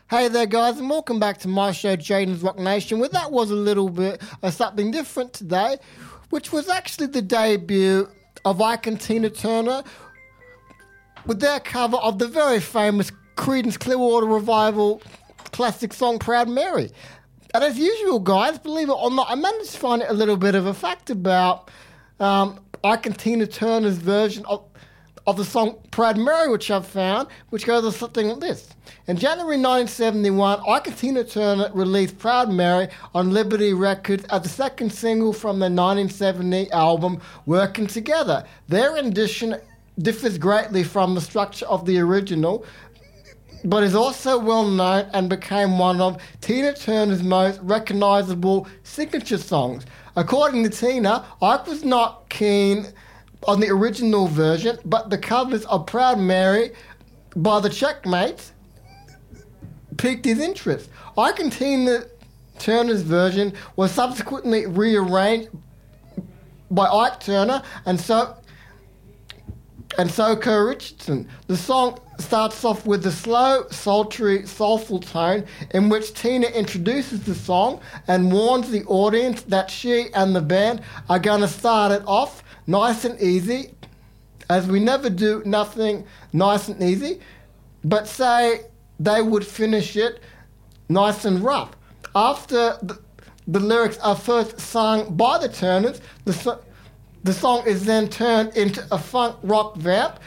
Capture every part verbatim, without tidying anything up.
Hey there, guys, and welcome back to my show, Jaden's Rock Nation, where that was a little bit of something different today, which was actually the debut of Ike and Tina Turner with their cover of the very famous Creedence Clearwater Revival classic song, Proud Mary. And as usual, guys, believe it or not, I managed to find a little bit of a fact about um, Ike and Tina Turner's version of of the song Proud Mary, which I've found, which goes something like this. In January nineteen seventy-one, Ike and Tina Turner released Proud Mary on Liberty Records as the second single from their nineteen seventy album, Working Together. Their rendition differs greatly from the structure of the original, but is also well known and became one of Tina Turner's most recognizable signature songs. According to Tina, Ike was not keen on the original version, but the covers of Proud Mary by the Checkmates piqued his interest. Ike and Tina Turner's version was subsequently rearranged by Ike Turner and so and Soko Richardson. The song starts off with a slow, sultry, soulful tone in which Tina introduces the song and warns the audience that she and the band are going to start it off nice and easy, as we never do nothing nice and easy, but say they would finish it nice and rough. After the, the lyrics are first sung by the Turners, the, so, the song is then turned into a funk rock vamp,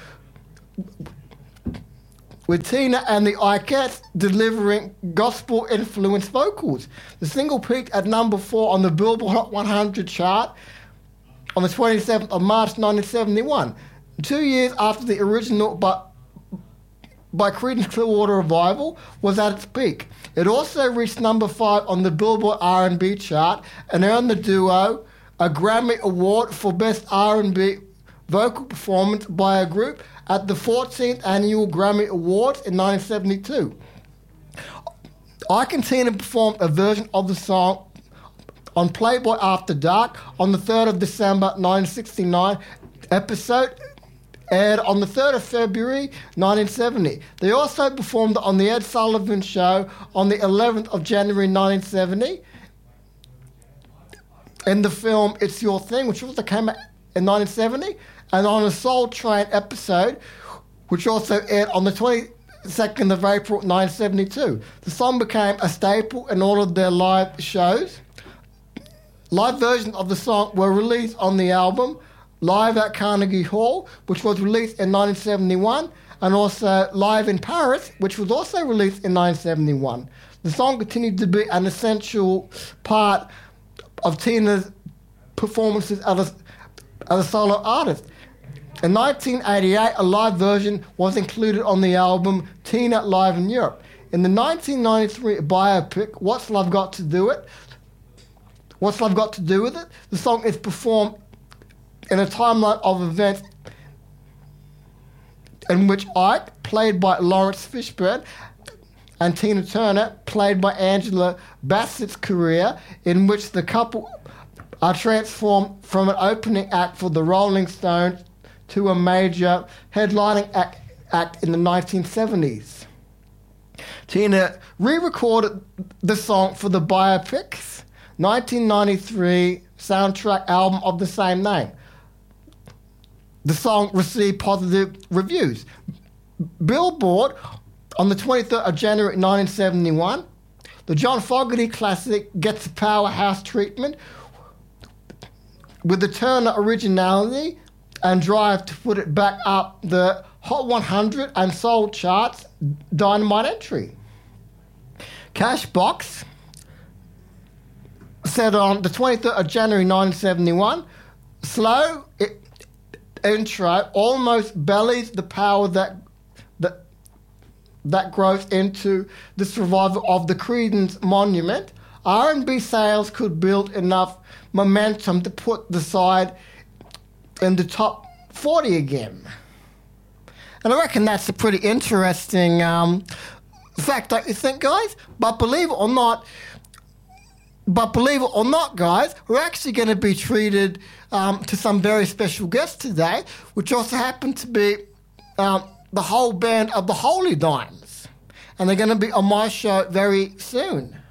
with Tina and the Ikettes delivering gospel-influenced vocals. The single peaked at number four on the Billboard Hot one hundred chart on the twenty-seventh of March nineteen seventy-one, two years after the original by, by Creedence Clearwater Revival was at its peak. It also reached number five on the Billboard R and B chart and earned the duo a Grammy Award for Best R and B Vocal Performance by a Group at the fourteenth Annual Grammy Awards in nineteen seventy-two. Ike and Tina performed a version of the song on Playboy After Dark on the third of December nineteen sixty-nine, episode aired on the third of February nineteen seventy. They also performed on The Ed Sullivan Show on the eleventh of January nineteen seventy in the film It's Your Thing, which also came out in nineteen seventy, and on a Soul Train episode, which also aired on the twenty-second of April nineteen seventy-two. The song became a staple in all of their live shows. Live versions of the song were released on the album Live at Carnegie Hall, which was released in nineteen seventy-one, and also Live in Paris, which was also released in nineteen seventy-one. The song continued to be an essential part of Tina's performances as a, as a solo artist. In nineteen eighty-eight, a live version was included on the album Tina Live in Europe. In the nineteen ninety-three biopic, What's Love Got to Do It? What's Love Got to Do With It? The song is performed in a timeline of events in which Ike, played by Lawrence Fishburne, and Tina Turner, played by Angela Bassett's career, in which the couple are transformed from an opening act for the Rolling Stones to a major headlining act, act in the nineteen seventies. Tina re-recorded the song for the biopic's nineteen ninety-three soundtrack album of the same name. The song received positive reviews. Billboard, on the twenty-third of January nineteen seventy-one, the John Fogerty classic gets a powerhouse treatment with the Turner originality and drive to put it back up the Hot one hundred and Soul charts dynamite entry. Cashbox said on the twenty-third of January nineteen seventy-one, slow it, intro almost bellies the power that that that grows into the survival of the Creedence monument. R and B sales could build enough momentum to put the side in the top forty again. And I reckon that's a pretty interesting um, fact, don't you think, guys? But believe it or not, But believe it or not, guys, we're actually going to be treated um, to some very special guests today, which also happen to be um, the whole band of the Holy Dimes. and they're going to be on my show very soon.